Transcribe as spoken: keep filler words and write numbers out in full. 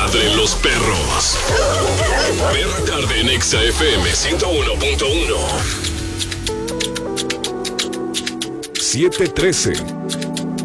ladren los perros. Perra tarde en Exa F M ciento uno punto uno. siete trece,